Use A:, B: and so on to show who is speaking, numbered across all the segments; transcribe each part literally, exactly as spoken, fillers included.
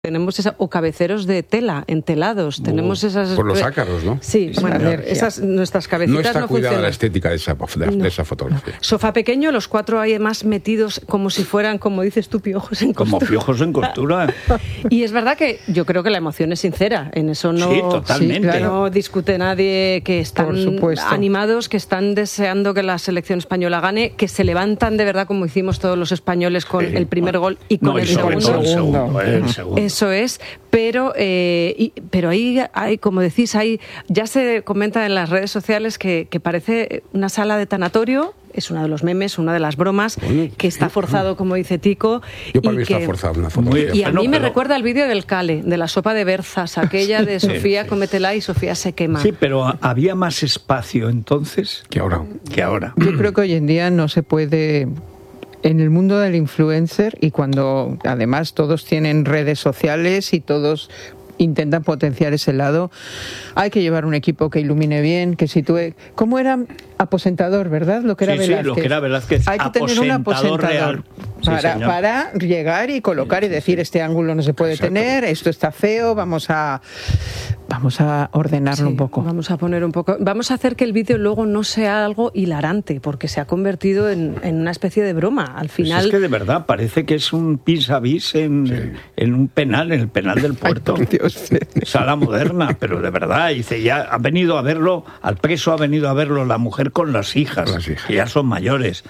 A: Tenemos esa, o cabeceros de tela, entelados, uh, tenemos esas...
B: Por los ácaros, ¿no?
A: Sí,
B: sí
A: bueno, esas, nuestras cabecitas
B: no está
A: no
B: cuidada
A: funcionan.
B: La estética de esa, de,
A: no,
B: de esa fotografía.
A: No. Sofá pequeño, los cuatro ahí más metidos como si fueran, como dices tú, piojos en costura.
C: Como piojos en costura.
A: Y es verdad que yo creo que la emoción es sincera, en eso no,
C: sí, totalmente.
A: Sí, claro, no discute nadie, que están animados, que están deseando que la selección española gane, que se levantan de verdad como hicimos todos los españoles con sí, el primer bueno. gol y con
C: no,
A: el,
C: y
A: segundo.
C: el segundo. El segundo.
A: Eso es, pero, eh, y, pero ahí, hay, como decís, hay, ya se comenta en las redes sociales que, que parece una sala de tanatorio. Es uno de los memes, una de las bromas, bueno, que está forzado, como dice Tico.
B: Yo para
A: y
B: mí
A: que,
B: está forzado una fotografía.
A: Y a mí
C: no,
A: me
C: pero...
A: recuerda el vídeo del Cale, de la sopa de berzas, aquella de Sofía, sí, sí. cómetela y Sofía se quema.
C: Sí, pero había más espacio entonces
B: que ahora.
C: Que ahora.
D: Yo creo que hoy en día no se puede... En el mundo del influencer, y cuando además todos tienen redes sociales y todos intentan potenciar ese lado, hay que llevar un equipo que ilumine bien, que sitúe... ¿Cómo era? Aposentador, ¿verdad? Lo que era
C: sí,
D: Velázquez.
C: Sí, lo que era Velázquez.
D: Hay que tener un aposentador
C: real.
D: Para,
C: sí,
D: para llegar y colocar sí, y decir sí. Este ángulo no se puede Exacto. tener, esto está feo, vamos a vamos a ordenarlo
A: sí,
D: un poco.
A: Vamos a poner un poco, vamos a hacer que el vídeo luego no sea algo hilarante, porque se ha convertido en, en una especie de broma. Al final
C: pues es que de verdad parece que es un vis a vis en, sí. en un penal, en el penal del puerto.
D: Ay, Dios.
C: Sala moderna, pero de verdad, dice, ya ha venido a verlo, al preso ha venido a verlo la mujer con las hijas,
B: con las hijas.
C: que ya son mayores.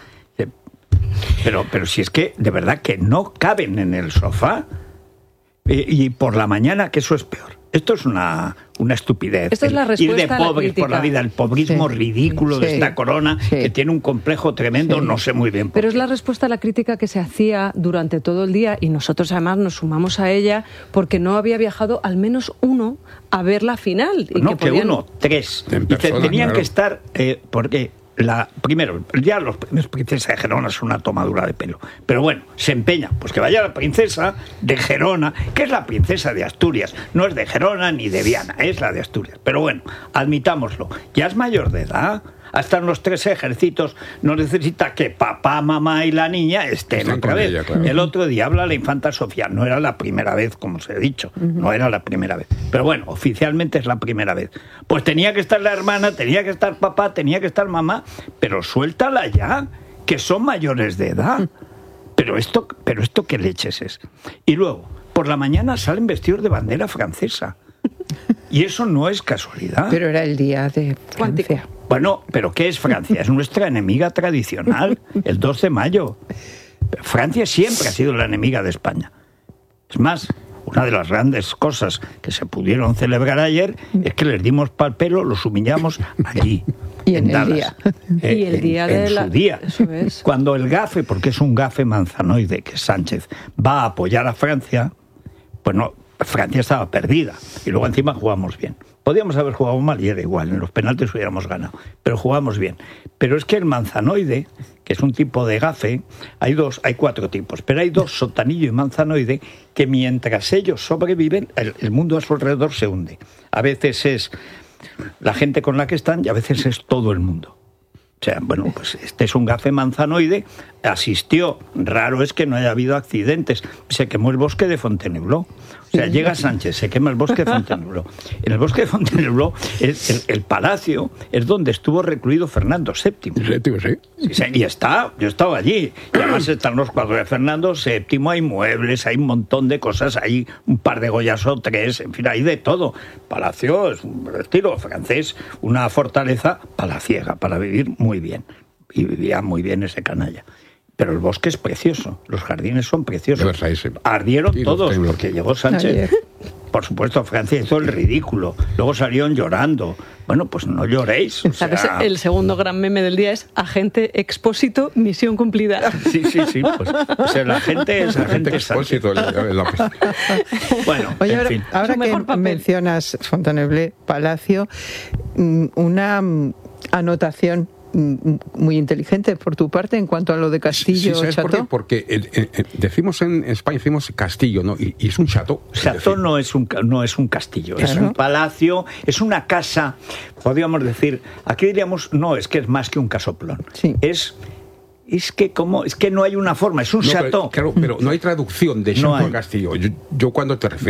C: Pero, pero si es que de verdad que no caben en el sofá y, y por la mañana, que eso es peor. Esto es una, una estupidez.
A: Esto es la respuesta
C: Ir de pobres por la vida, el pobrismo sí, ridículo sí, de esta corona, sí. que tiene un complejo tremendo, sí. no sé muy bien por
A: Pero
C: qué.
A: es la respuesta a la crítica que se hacía durante todo el día, y nosotros además nos sumamos a ella porque no había viajado al menos uno a ver la final. Y
C: no,
A: que, podían...
C: que uno, tres.
B: En
C: y
B: persona,
C: tenían
B: claro.
C: que estar, eh, porque... La, primero, ya los premios Princesa de Gerona es una tomadura de pelo. Pero bueno, se empeña, pues que vaya la princesa de Gerona, que es la princesa de Asturias. No es de Gerona ni de Viana, es la de Asturias. Pero bueno, admitámoslo. Ya es mayor de edad. Hasta en los tres ejércitos no necesita que papá, mamá y la niña estén
B: Están
C: otra vez.
B: Ella, claro.
C: El otro día habla la infanta Sofía. No era la primera vez, como os he dicho. Uh-huh. No era la primera vez. Pero bueno, oficialmente es la primera vez. Pues tenía que estar la hermana, tenía que estar papá, tenía que estar mamá. Pero suéltala ya, que son mayores de edad. Pero esto, pero esto qué leches es. Y luego, por la mañana salen vestidos de bandera francesa. Y eso no es casualidad.
D: Pero era el día de Francia.
C: Bueno, ¿pero qué es Francia? Es nuestra enemiga tradicional, el dos de mayo. Francia siempre ha sido la enemiga de España. Es más, una de las grandes cosas que se pudieron celebrar ayer es que les dimos pal pelo, los humillamos allí.
D: Y en,
C: en
D: el día.
C: Eh,
A: y el día
C: en,
A: de
C: en
A: la...
C: su día.
A: Eso es.
C: Cuando el gafe, porque es un gafe manzanoide, que Sánchez va a apoyar a Francia, pues no, Francia estaba perdida. Y luego encima jugamos bien. Podíamos haber jugado mal y era igual, en los penaltis hubiéramos ganado, pero jugamos bien. Pero es que el manzanoide, que es un tipo de gafe, hay dos, hay cuatro tipos, pero hay dos, sotanillo y manzanoide, que mientras ellos sobreviven, el, el mundo a su alrededor se hunde. A veces es la gente con la que están y a veces es todo el mundo. O sea, bueno, pues este es un gafe manzanoide, asistió, raro es que no haya habido accidentes, se quemó el bosque de Fontainebleau. O sea, llega Sánchez, se quema el bosque de Fontainebleau. En el bosque de Fontainebleau, el, el, el palacio es donde estuvo recluido Fernando séptimo.
B: Séptimo, sí.
C: Sí, sí. Y está, yo estaba allí. Y además están los cuadros de Fernando séptimo, hay muebles, hay un montón de cosas, hay un par de Goyas o tres, en fin, hay de todo. Palacio es un estilo francés, una fortaleza palaciega para vivir muy bien. Y vivía muy bien ese canalla. Pero el bosque es precioso, los jardines son preciosos. Ardieron sí, todos, porque llegó Sánchez. Ayer. Por supuesto, Francia hizo el ridículo. Luego salieron llorando. Bueno, pues no lloréis. O
A: ¿Sabes?
C: sea...
A: El segundo gran meme del día es agente expósito, misión cumplida.
C: Sí, sí, sí. Pues, o sea, la gente es agente
B: expósito.
C: Bueno,
D: oye,
C: en
D: ahora,
C: fin.
D: ahora que papel. mencionas Fontainebleau, Palacio, una anotación muy inteligente por tu parte en cuanto a lo de castillo,
B: sí, sí,
D: chateau.
B: ¿Por qué? Porque eh, eh, decimos en España decimos castillo, ¿no? Y, y es un chateau.
C: Chateau no es un no es un castillo, claro. Es un palacio, es una casa, podríamos decir, aquí diríamos, no, es que es más que un casoplón.
D: Sí.
C: Es Es que como es que no hay una forma, es un
B: No,
C: chateau.
B: pero, claro, pero no hay traducción de Champ
C: No hay.
B: a Castillo. Yo, yo cuando te refiero